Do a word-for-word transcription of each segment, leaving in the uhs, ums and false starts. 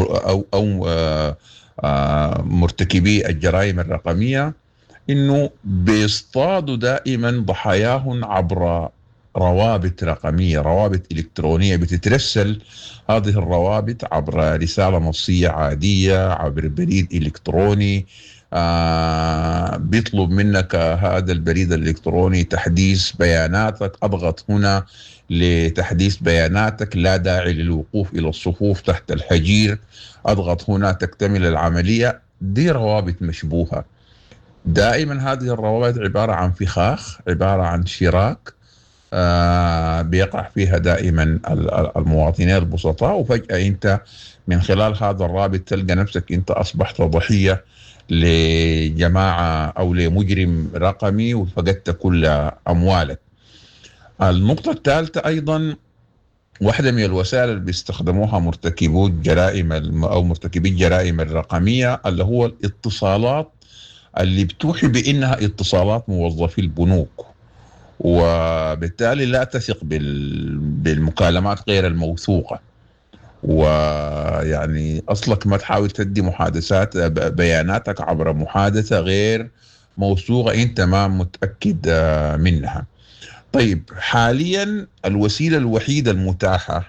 أو أو مرتكبي الجرائم الرقمية إنه بيصطادوا دائما ضحاياهم عبر روابط رقمية، روابط إلكترونية بتترسل. هذه الروابط عبر رسالة نصية عادية، عبر بريد إلكتروني. آه بيطلب منك هذا البريد الإلكتروني تحديث بياناتك، أضغط هنا لتحديث بياناتك، لا داعي للوقوف إلى الصفوف تحت الحجير، أضغط هنا تكتمل العملية. دي روابط مشبوهة. دائما هذه الروابط عبارة عن فخاخ، عبارة عن شراك آه بيقع فيها دائما المواطنين البسطاء، وفجأة أنت من خلال هذا الرابط تلقى نفسك أنت أصبحت ضحية لجماعة أو لمجرم رقمي وفقدت كل أموالك. النقطة الثالثة أيضا، واحدة من الوسائل اللي بيستخدموها مرتكبو الجرائم أو مرتكبي الجرائم الرقمية اللي هو الاتصالات اللي بتوحي بأنها اتصالات موظفي البنوك، وبالتالي لا تثق بالمكالمات غير الموثوقة، ويعني أصلك ما تحاول تدي محادثات بياناتك عبر محادثة غير موثوقة أنت ما متأكد منها. طيب حاليا الوسيلة الوحيدة المتاحة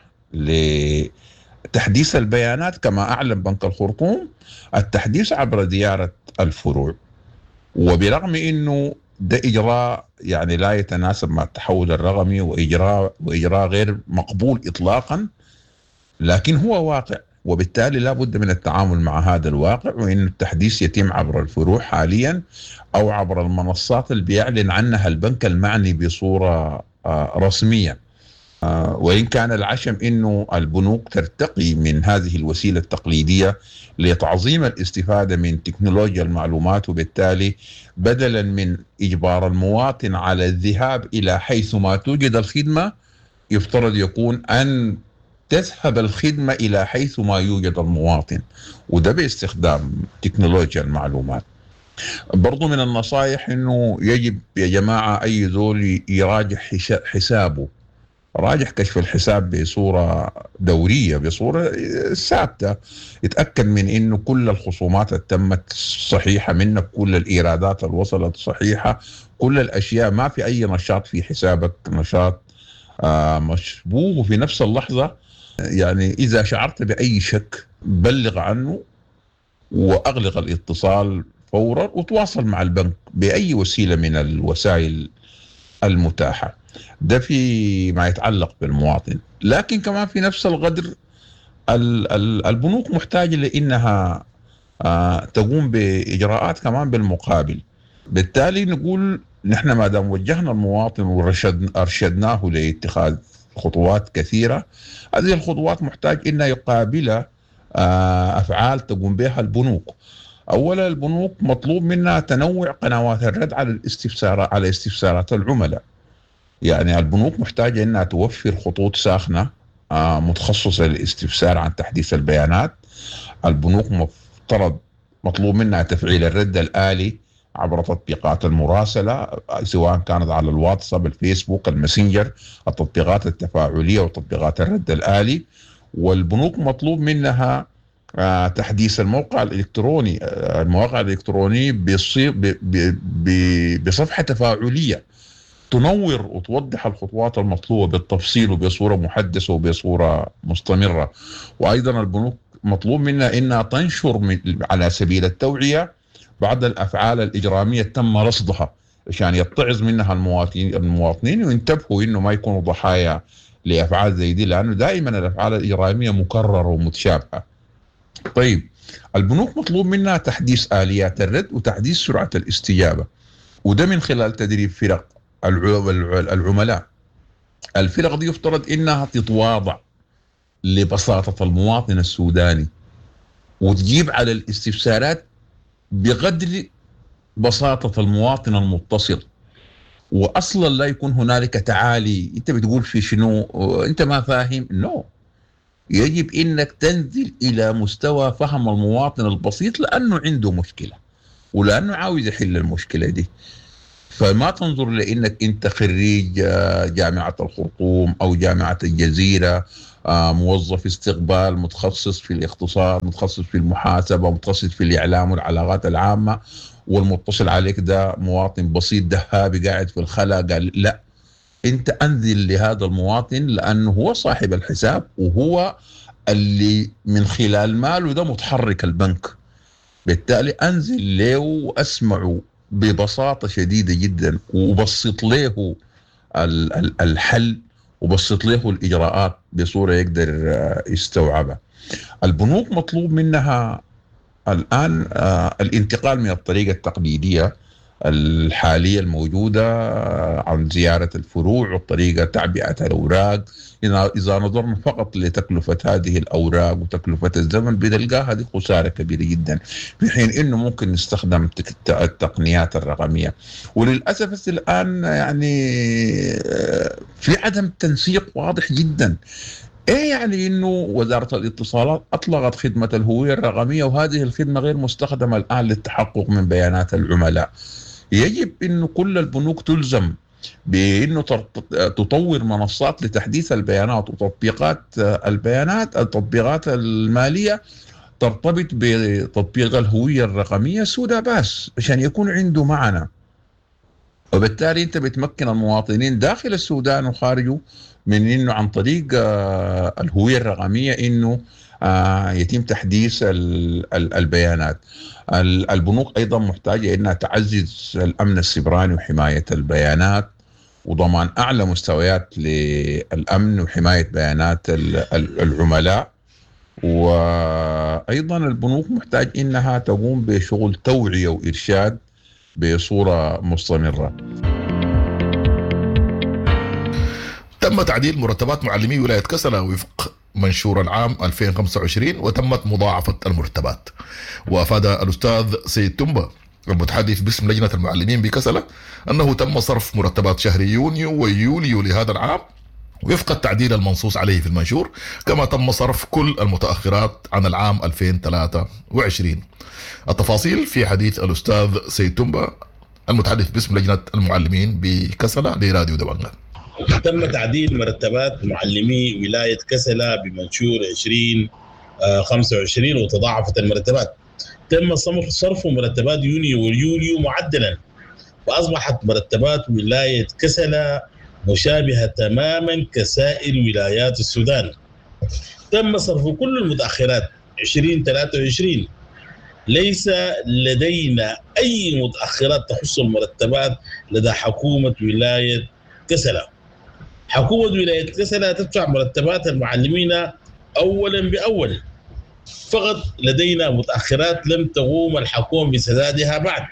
لتحديث البيانات كما أعلن بنك الخرطوم التحديث عبر زيارة الفروع، وبرغم أنه ده إجراء يعني لا يتناسب مع التحول الرقمي وإجراء وإجراء غير مقبول إطلاقا، لكن هو واقع، وبالتالي لا بد من التعامل مع هذا الواقع، وإن التحديث يتم عبر الفروع حاليا أو عبر المنصات اللي بيعلن عنها البنك المعني بصورة رسمية. وإن كان العشم إنه البنوك ترتقي من هذه الوسيلة التقليدية لتعظيم الاستفادة من تكنولوجيا المعلومات، وبالتالي بدلا من إجبار المواطن على الذهاب إلى حيث ما توجد الخدمة، يفترض يكون أن تذهب الخدمة إلى حيث ما يوجد المواطن، وده باستخدام تكنولوجيا المعلومات. برضو من النصائح إنه يجب يا جماعة أي ذول يراجع حسابه، راجع كشف الحساب بصورة دورية، بصورة ثابتة، يتأكد من إنه كل الخصومات تمت صحيحة منك، كل الإيرادات اللي وصلت صحيحة، كل الأشياء، ما في أي نشاط في حسابك نشاط آه مشبوه. وفي نفس اللحظة يعني إذا شعرت بأي شك بلغ عنه وأغلق الاتصال فورا، وتواصل مع البنك بأي وسيلة من الوسائل المتاحة. ده في ما يتعلق بالمواطن. لكن كمان في نفس القدر البنوك محتاجة لأنها تقوم بإجراءات كمان بالمقابل. بالتالي نقول نحن ما دام وجهنا المواطن وأرشدناه لاتخاذ خطوات كثيرة، هذه الخطوات محتاج إنها يقابل أفعال تقوم بها البنوك. أولا البنوك مطلوب منها تنوع قنوات الرد على الاستفسارات على استفسارات العملاء. يعني البنوك محتاجة إنها توفر خطوط ساخنة متخصصة للاستفسار عن تحديث البيانات. البنوك مفترض مطلوب منها تفعيل الرد الآلي عبر تطبيقات المراسلة، سواء كانت على الواتساب، الفيسبوك، الماسنجر، التطبيقات التفاعلية وتطبيقات الرد الآلي. والبنوك مطلوب منها تحديث الموقع الإلكتروني المواقع الإلكترونية بصفحة تفاعلية تنور وتوضح الخطوات المطلوبة بالتفصيل وبصورة محدثة وبصورة مستمرة. وأيضا البنوك مطلوب منها إنها تنشر من على سبيل التوعية بعض الأفعال الإجرامية تم رصدها عشان يتعظ منها المواطنين المواطنين وينتبهوا إنه ما يكونوا ضحايا لأفعال زي دي، لأنه دائما الأفعال الإجرامية مكررة ومتشابهة. طيب البنوك مطلوب منها تحديث آليات الرد وتحديث سرعة الاستجابة، وده من خلال تدريب فرق العملاء. الفرق دي يفترض إنها تتواضع لبساطة المواطن السوداني وتجيب على الاستفسارات بقدر بساطة المواطن المتصل، وأصلا لا يكون هنالك تعالي أنت بتقول في شنو أنت ما فاهم. نو، يجب إنك تنزل إلى مستوى فهم المواطن البسيط لأنه عنده مشكلة ولأنه عاوز يحل المشكلة دي. فما تنظر لأنك أنت خريج جامعة الخرطوم أو جامعة الجزيرة موظف استقبال، متخصص في الاقتصاد، متخصص في المحاسبة، متخصص في الإعلام والعلاقات العامة، والمتصل عليك ده مواطن بسيط دهابي قاعد في الخلا. قال لا، انت انزل لهذا المواطن لانه هو صاحب الحساب، وهو اللي من خلال ماله ده متحرك البنك. بالتالي انزل له واسمعه ببساطة شديدة جدا، وبسط له ال- ال- الحل، وبسط له الإجراءات بصورة يقدر آه، يستوعبها. البنوك مطلوب منها الآن آه، الانتقال من الطريقة التقليدية الحالية الموجودة آه، عن زيارة الفروع وطريقة تعبئة الأوراق. إذا إذا نظرنا فقط لتكلفة هذه الأوراق وتكلفة الزمن بنلقاها هذه خسارة كبيرة جدا، في حين إنه ممكن نستخدم التك- التقنيات الرقمية. وللأسف الآن يعني آه، في عدم تنسيق واضح جدا. ايه يعني انه وزارة الاتصالات اطلقت خدمة الهوية الرقمية، وهذه الخدمة غير مستخدمة الان للتحقق من بيانات العملاء. يجب انه كل البنوك تلزم بانه ترت- تطور منصات لتحديث البيانات وتطبيقات البيانات، التطبيقات المالية ترتبط بتطبيق الهوية الرقمية سودا باس عشان يكون عنده معنى. وبالتالي انت بتمكن المواطنين داخل السودان وخارجه من انه عن طريق آه، الهوية الرقمية انه آه، يتم تحديث ال- ال- البيانات. ال- البنوك ايضا محتاجة انها تعزز الامن السيبراني وحماية البيانات، وضمان اعلى مستويات للامن وحماية بيانات ال- ال- العملاء. وايضا البنوك محتاج انها تقوم بشغل توعية وارشاد بصورة مستمرة. تم تعديل مرتبات معلمي ولاية كسلة وفق منشور العام ألفين وخمسة وعشرين، وتمت مضاعفة المرتبات. وأفاد الأستاذ سيد تنبا المتحدث باسم لجنة المعلمين بكسلة أنه تم صرف مرتبات شهر يونيو ويوليو لهذا العام وفق التعديل المنصوص عليه في المنشور، كما تم صرف كل المتأخرات عن العام ألفين وثلاثة وعشرين. التفاصيل في حديث الأستاذ سيد تنبا المتحدث باسم لجنة المعلمين بكسلة لراديو دبنجة. تم تعديل مرتبات معلمي ولاية كسلة بمنشور عشرين خمسة وعشرين وتضاعفت المرتبات. تم صرف مرتبات يونيو ويوليو معدلا، وأصبحت مرتبات ولاية كسلة مشابهة تماما كسائر ولايات السودان. تم صرف كل المتأخرات عشرين ثلاثة وعشرين. ليس لدينا أي متأخرات تخص المرتبات لدى حكومة ولاية كسلة. حكومة ولاية كسلة تدفع مرتبات المعلمين أولا بأول، فقط لدينا متأخرات لم تقوم الحكومة بسدادها بعد.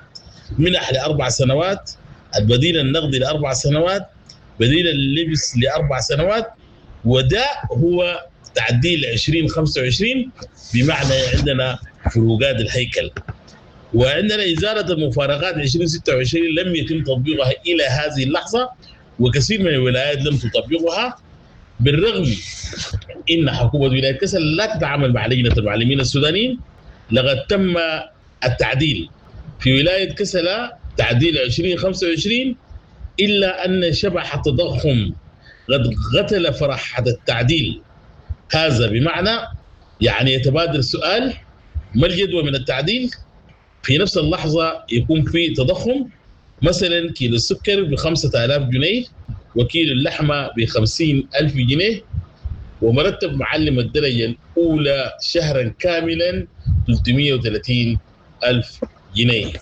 منح لأربع سنوات، البديل النقدي لأربع سنوات، بديل اللبس لأربع سنوات، وده هو تعديل عشرين خمسة وعشرين، بمعنى عندنا فروقات الهيكل. وعندنا إزالة المفارقات عشرين ستة وعشرين لم يتم تطبيقها إلى هذه اللحظة، وكثير من الولايات لم تطبقها، بالرغم إن حكومة ولاية كسلة لا تتعامل مع لجنة المعلمين السودانيين. لقد تم التعديل في ولاية كسلة تعديل عشرين خمسة وعشرين، إلا أن شبح التضخم قد قتل فرحة التعديل هذا. بمعنى يعني يتبادر السؤال: ما الجدوى من التعديل؟ في نفس اللحظة يكون في تضخم. مثلا كيلو السكر بخمسة آلاف جنيه، وكيلو اللحمة بخمسين ألف جنيه، ومرتب معلم الدرجة الأولى شهرا كاملا ثلاثمئة وثلاثين ألف جنيه.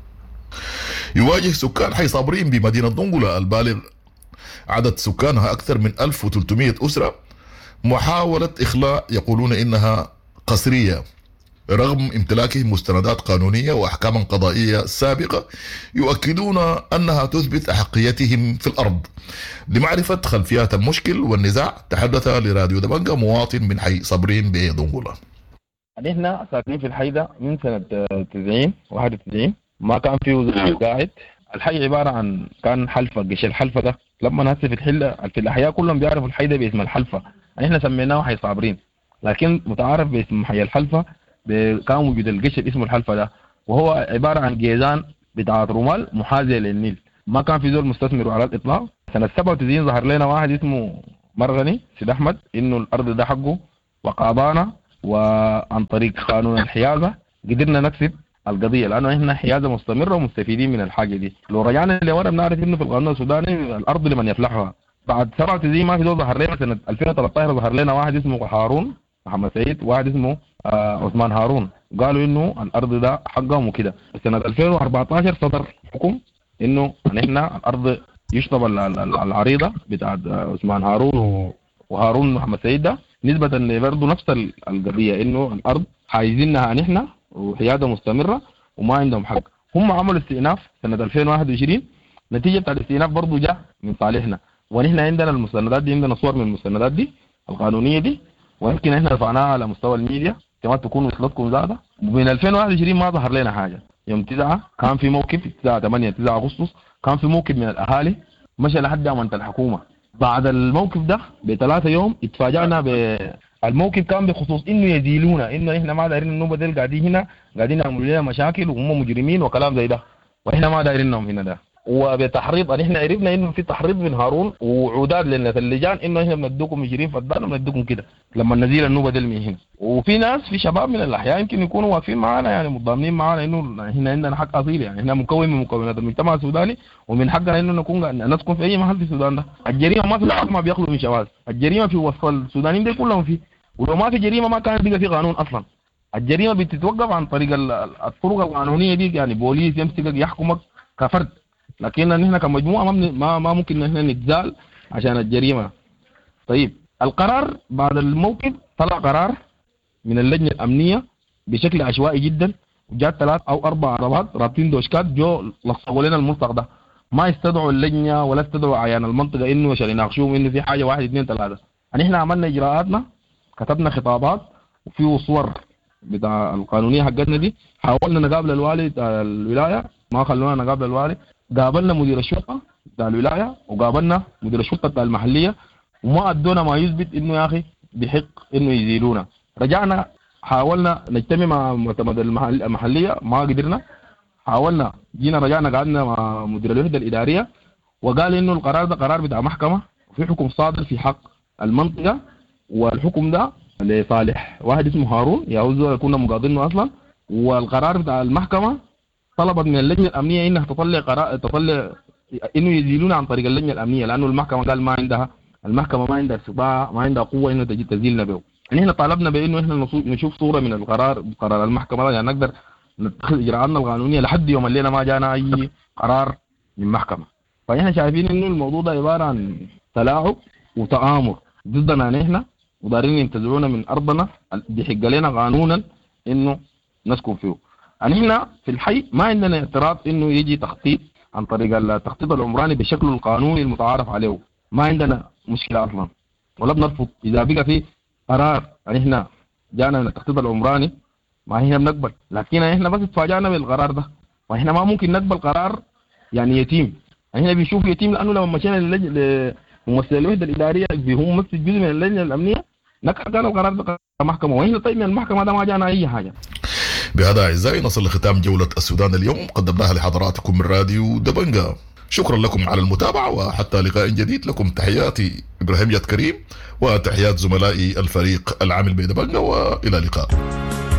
يواجه سكان حي صابرين بمدينة دنقلة البالغ عدد سكانها أكثر من ألف وثلاثمئة أسرة محاولة إخلاء يقولون إنها قسرية، رغم امتلاكهم مستندات قانونية وأحكاما قضائية سابقة يؤكدون أنها تثبت أحقيتهم في الأرض. لمعرفة خلفيات المشكل والنزاع تحدث لراديو دبنجة مواطن من حي صابرين بدنقلة. نحن ساكنين في الحي ده من سنة تسعين واحد وتسعين، ما كان فيه وزير قاعد. الحي عبارة عن كان حلفة، قش الحلفة ده لما ناس في الحلة في الأحياء كلهم بيعرفوا الحي ده باسم الحلفة، احنا سميناه حي صابرين، لكن متعارف باسم حي الحلفة. كان موجود القشر اسمه الحلفة ده، وهو عبارة عن جيزان بتاعت رمال محاذية للنيل. ما كان في زول مستثمر على الإطلاق. سنة سبعة وتسعين ظهر لنا واحد اسمه مرغني سيد احمد انه الارض ده حقه وقاضانا، وعن طريق قانون الحيازه قدرنا نكسب القضيه، لانه احنا حيازه مستمره ومستفيدين من الحاجه دي. لو رجعنا لورا بنعرف انه في القانون السوداني الارض لمن يفلحها. بعد سبعة وتسعين ما في دول ظهر لنا سنه ألفين وثلاثة عشر ظهر لنا واحد اسمه هارون محمد سعيد وواحد اسمه آه عثمان هارون، قالوا انه الارض ده حقهم وكده. سنه ألفين وأربعة عشر صدر حكم انه نحن الارض يشطب العريضه بتاعت عثمان هارون وهارون محمد سعيد ده نسبه برضه نفس القضيه، انه الارض حايزينها نحن وحياده مستمره وما عندهم حق. هم عملوا استئناف سنه ألفين وواحد وعشرين، نتيجه بتاع الاستئناف برضه جاء من صالحنا، ونحن عندنا المستندات دي، عندنا صور من المستندات دي القانونيه دي، ويمكن احنا رفعناها على مستوى الميديا كما تكون وصلتكم زاده. ومن ألفين وواحد وعشرين ما ظهر لنا حاجه. يوم تسعة كان في موقف، تسعة ثمانية تسعة اغسطس كان في موقف من الاهالي مشى لحد امانه الحكومه. بعد الموقف ده بثلاثه يوم اتفاجئنا بالموقف كان بخصوص انه يزيلونا، انه احنا ما دايرين النوبه دي قاعدين هنا قاعدين يعملوا لنا مشاكل وهم مجرمين وكلام زي ده، واحنا ما دايرينهم هنا ده. وبتحريض احنا عرفنا انه في تحريض من هارون وعودات للناس اللجان انه احنا بندوكم عشرين فدان وبندوكم كده لما نزيل النوبه دي من هنا. وفي ناس في شباب من الاحياء يمكن يكونوا واقفين معنا يعني متضامنين معنا انه هنا عندنا حق اصيل، يعني احنا مكون من مكونات المجتمع السوداني ومن حقنا انه نكون نسكن في اي محل في السودان ده. الجريمه ما في الحكم ما بيخلو من شواذ، الجريمه في وسط السودانيين دي كلهم فيه، ولو ما في جريمه ما كان بيبقى في قانون اصلا. الجريمه بتتوقف عن طريق الطرق القانونيه دي، يعني بوليس يمسكك يحكمك كفرد، لكن نحن كمجموعه ما ما ممكن نحن نتزال عشان الجريمه. طيب القرار بعد الموقف طلع قرار من اللجنه الامنيه بشكل عشوائي جدا، جات ثلاث او اربع عربات رابطين دوشكات جو لصقوا لنا الملصق ده، ما استدعوا اللجنه ولا استدعوا عيان المنطقه انه عشان يناقشوهم انه في حاجه واحد اثنين ثلاثه. نحن عملنا اجراءاتنا، كتبنا خطابات وفي صور بتاع القانونيه حقتنا دي، حاولنا نقابل الوالي بتاع الولايه ما خلونا نقابل الوالي، قابلنا مدير الشرطه بتاع الولايه وقابلنا مدير الشرطه بتاع المحليه وما ادونا ما يثبت انه يا اخي بحق انه يزيلونا. رجعنا حاولنا نجتمع مع معتمد المحليه ما قدرنا، حاولنا جينا رجعنا قعدنا مع مدير الوحده الاداريه وقال انه القرار ده قرار بتاع محكمه وفي حكم صادر في حق المنطقه، والحكم ده لصالح واحد اسمه هارون يا هو كنا مقاضينه اصلا، والقرار بتاع المحكمه طلبت من اللجنه الامنيه انها تطلع قرار تطلع انه يزيلونا عن طريق اللجنه الامنيه، لانه المحكمه قال ما عندها المحكمه ما عندها استطاعه ما عندها قوه انه تجي تزيلنا به. يعني احنا طالبنا بانه احنا نشوف صوره من القرار قرار المحكمه يعني نقدر نتخذ اجراءاتنا القانونيه لحد يوم الليله ما جانا اي قرار من محكمه. فاحنا شايفين انه الموضوع ده عباره عن تلاعب وتآمر ضدنا نحن ودارين ينتزعونا من ارضنا بحق لنا قانونا انه نسكن فيه. يعني احنا في الحي ما عندنا اعتراض انه يجي تخطيط عن طريق التخطيط العمراني بشكل القانوني المتعارف عليه، ما عندنا مشكله اصلا ولا بنرفض اذا بقى في قرار. يعني احنا جانا من التخطيط العمراني ما هي بنقبل، لكن احنا بس اتفاجئنا بالقرار ده، واحنا ما ممكن نقبل قرار يعني يتيم. يعني احنا بنشوف يتيم لانه لما مشينا لممثل الوحده الاداريه هم ممثل جزء من اللجنه الامنيه نكر كان القرار ده محكمه، واحنا طيب من المحكمه ده ما جانا اي حاجه. بهذا أعزائي نصل لختام جولة السودان اليوم قدمناها لحضراتكم من راديو دبنجة. شكرا لكم على المتابعة وحتى لقاء جديد. لكم تحياتي إبراهيم ياد كريم وتحيات زملائي الفريق العامل بدبنجة، وإلى اللقاء.